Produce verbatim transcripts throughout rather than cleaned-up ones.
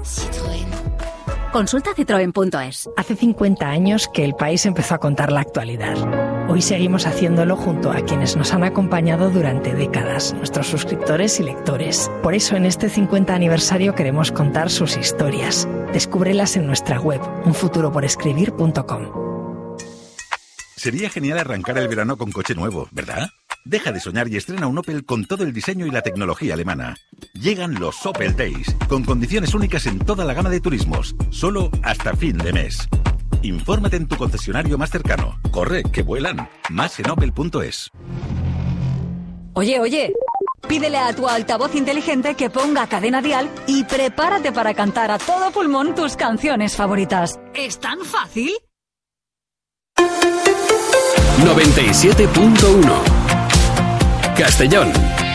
Citroën. Consulta citroen punto es. Hace cincuenta años que el país empezó a contar la actualidad. Hoy seguimos haciéndolo junto a quienes nos han acompañado durante décadas, nuestros suscriptores y lectores. Por eso en este cincuenta aniversario queremos contar sus historias. Descúbrelas en nuestra web, un futuro por escribir punto com. Sería genial arrancar el verano con coche nuevo, ¿verdad? Deja de soñar y estrena un Opel con todo el diseño y la tecnología alemana. Llegan los Opel Days, con condiciones únicas en toda la gama de turismos, solo hasta fin de mes. Infórmate en tu concesionario más cercano. Corre, que vuelan. Más en opel punto es. Oye, oye, pídele a tu altavoz inteligente que ponga Cadena Dial y prepárate para cantar a todo pulmón tus canciones favoritas. ¿Es tan fácil? noventa y siete punto uno Castellón.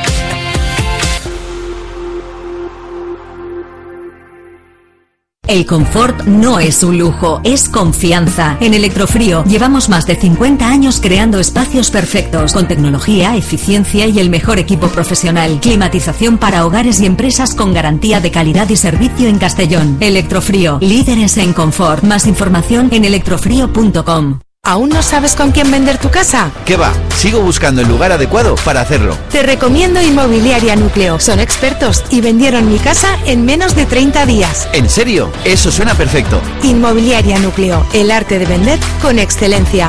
El confort no es un lujo, es confianza. En Electrofrío llevamos más de cincuenta años creando espacios perfectos, con tecnología, eficiencia y el mejor equipo profesional. Climatización para hogares y empresas con garantía de calidad y servicio en Castellón. Electrofrío, líderes en confort. Más información en electrofrío punto com. ¿Aún no sabes con quién vender tu casa? ¿Qué va? Sigo buscando el lugar adecuado para hacerlo. Te recomiendo Inmobiliaria Núcleo. Son expertos y vendieron mi casa en menos de treinta días. ¿En serio? Eso suena perfecto. Inmobiliaria Núcleo. El arte de vender con excelencia.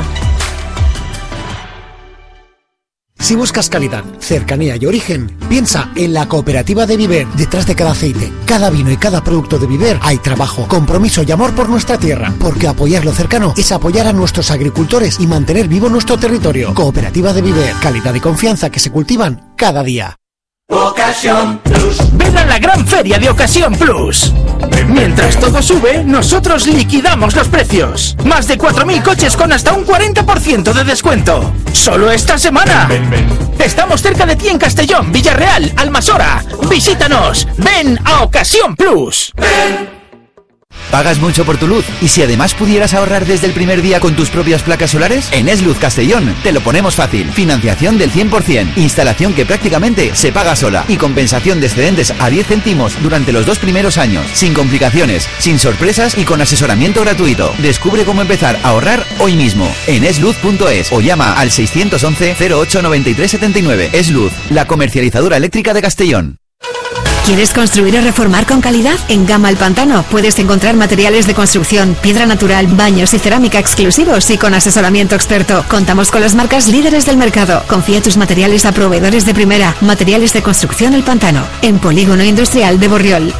Si buscas calidad, cercanía y origen, piensa en la Cooperativa de Viver. Detrás de cada aceite, cada vino y cada producto de Viver hay trabajo, compromiso y amor por nuestra tierra. Porque apoyar lo cercano es apoyar a nuestros agricultores y mantener vivo nuestro territorio. Cooperativa de Viver. Calidad y confianza que se cultivan cada día. Ocasión Plus. Ven a la gran feria de Ocasión Plus. Mientras todo sube, nosotros liquidamos los precios. Más de cuatro mil coches con hasta un cuarenta por ciento de descuento. Solo esta semana. Ven, ven. Estamos cerca de ti en Castellón, Villarreal, Almasora. Visítanos. Ven a Ocasión Plus. Ven. ¿Pagas mucho por tu luz? ¿Y si además pudieras ahorrar desde el primer día con tus propias placas solares? En Esluz Castellón te lo ponemos fácil. Financiación del cien por ciento, instalación que prácticamente se paga sola y compensación de excedentes a diez céntimos durante los dos primeros años, sin complicaciones, sin sorpresas y con asesoramiento gratuito. Descubre cómo empezar a ahorrar hoy mismo en esluz punto es o llama al seiscientos once cero ocho noventa y tres setenta y nueve. Esluz, la comercializadora eléctrica de Castellón. ¿Quieres construir o reformar con calidad? En Gama El Pantano puedes encontrar materiales de construcción, piedra natural, baños y cerámica exclusivos y con asesoramiento experto. Contamos con las marcas líderes del mercado. Confía tus materiales a proveedores de primera. Materiales de construcción El Pantano, en Polígono Industrial de Borriol.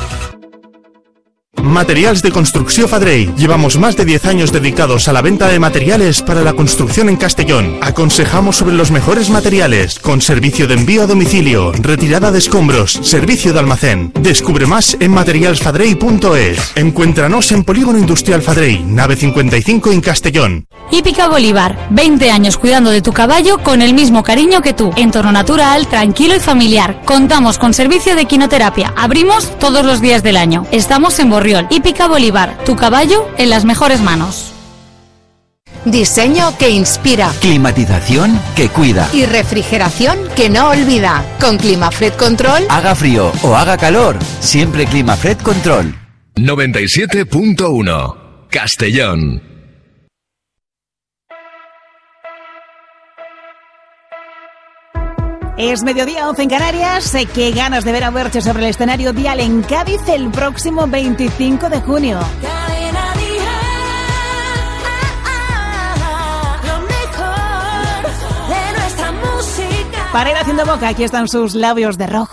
Materials de Construcció Fadrell. Llevamos más de diez años dedicados a la venta de materiales para la construcción en Castellón. Aconsejamos sobre los mejores materiales, con servicio de envío a domicilio, retirada de escombros, servicio de almacén. Descubre más en materials fadrell punto es. Encuéntranos en Polígono Industrial Fadrell, nave cincuenta y cinco en Castellón. Hípica Bolívar, veinte años cuidando de tu caballo con el mismo cariño que tú. Entorno natural, tranquilo y familiar. Contamos con servicio de equinoterapia. Abrimos todos los días del año. Estamos en Borriol. Hípica Bolívar, tu caballo en las mejores manos. Diseño que inspira. Climatización que cuida. Y refrigeración que no olvida. Con Climafred Control. Haga frío o haga calor, siempre Climafred Control. noventa y siete punto uno Castellón. Es mediodía, once en Canarias. Sé que ganas de ver a Berche sobre el escenario Dial en Cádiz el próximo veinticinco de junio. Para ir haciendo boca, aquí están sus labios de rojo.